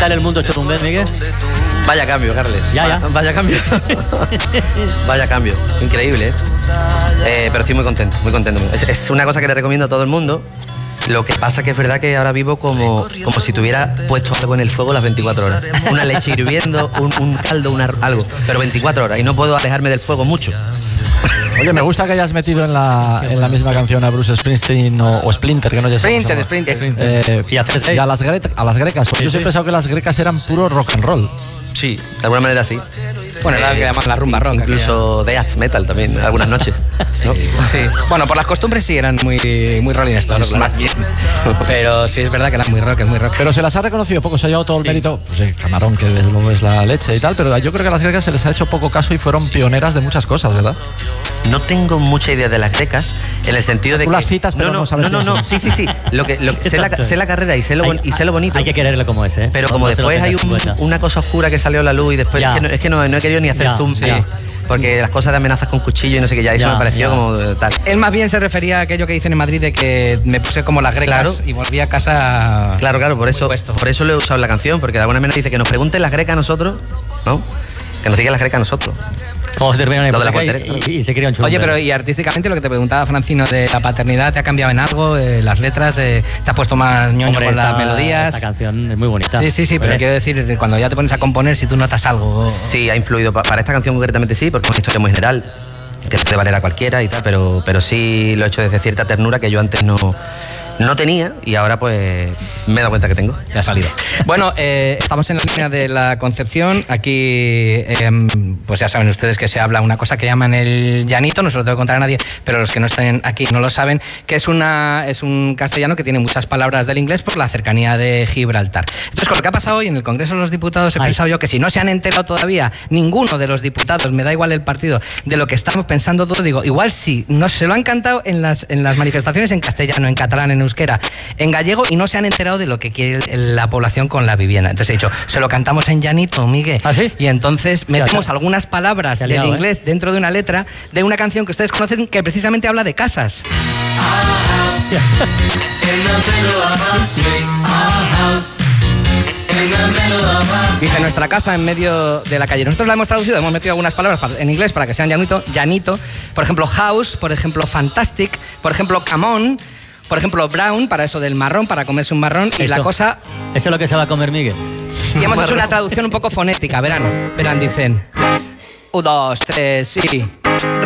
está en el mundo Cholumbel, Miguel? Vaya cambio, Carles. Ya. Vaya cambio. Vaya cambio. Increíble, pero estoy muy contento, muy contento. Es una cosa que le recomiendo a todo el mundo. Lo que pasa que es verdad que ahora vivo como si tuviera puesto algo en el fuego las 24 horas. Una leche hirviendo, un caldo, algo. Pero 24 horas. Y no puedo alejarme del fuego mucho. Oye, me gusta que hayas metido en la misma canción a Bruce Springsteen o Splinter, que no ya Splinter. Y a CSI. Y a las grecas. Pues yo siempre he pensado que las grecas eran puro rock and roll. Sí, de alguna manera sí. Bueno, era lo que llamaban la rumba rock. Incluso death metal también, algunas noches. ¿No? Sí. Bueno, por las costumbres sí eran muy Rolling Stones, más bien. Pero sí es verdad que eran muy rock, Pero se las ha reconocido poco, se ha llevado todo el mérito. Pues el camarón, que desde luego es la leche y tal, pero yo creo que a las grecas se les ha hecho poco caso y fueron pioneras de muchas cosas, ¿verdad? No tengo mucha idea de las grecas, en el sentido de que... las citas, pero no sabes. No. Sí. Sé la carrera y sé lo bonito. Hay que quererle como es, ¿eh? Pero como después hay una cosa oscura que salió a la luz y después es que no he querido ni hacer zoom. Sí. Porque las cosas de amenazas con cuchillo y no sé qué, eso me pareció como tal. Él más bien se refería a aquello que dicen en Madrid de que me puse como las grecas y volví a casa. Claro, por eso lo he usado en la canción, porque de alguna manera dice que nos pregunten las grecas a nosotros, ¿no? Que nos digan las grecas a nosotros. Como se termina lo de la y se crea un chulo. Oye, pero y artísticamente lo que te preguntaba Francino de la paternidad, ¿te ha cambiado en algo? Las letras, ¿te has puesto más ñoño con las melodías? Esta canción es muy bonita. Sí, pero quiero decir, cuando ya te pones a componer, si tú notas algo... Sí, ha influido. Para esta canción concretamente sí, porque es una historia muy general, que puede valer a cualquiera y tal, pero sí lo he hecho desde cierta ternura que yo antes no tenía y ahora pues me he dado cuenta que tengo. Ya ha salido. Bueno, estamos en la línea de la Concepción. Aquí, pues ya saben ustedes que se habla una cosa que llaman el llanito, no se lo tengo que contar a nadie, pero los que no estén aquí no lo saben, que es un castellano que tiene muchas palabras del inglés por la cercanía de Gibraltar. Entonces, con lo que ha pasado hoy en el Congreso de los Diputados, he pensado yo que si no se han enterado todavía ninguno de los diputados, me da igual el partido, de lo que estamos pensando todos, digo, igual sí, no se lo han cantado en las manifestaciones en castellano, en catalán, en euskera, en gallego, y no se han enterado de lo que quiere la población con la vivienda. Entonces he dicho, se lo cantamos en llanito, Miguel. ¿Ah, sí? Y entonces metemos algunas palabras del inglés dentro de una letra de una canción que ustedes conocen que precisamente habla de casas. Dice nuestra casa en medio de la calle. Nosotros la hemos traducido, hemos metido algunas palabras en inglés para que sean llanito. Por ejemplo, house, por ejemplo, fantastic, por ejemplo, come on, por ejemplo, brown, para eso del marrón, para comerse un marrón. Y la cosa... Eso es lo que se va a comer Miguel. Y hemos hecho una traducción un poco fonética, verán, dicen 1, 2, 3 y...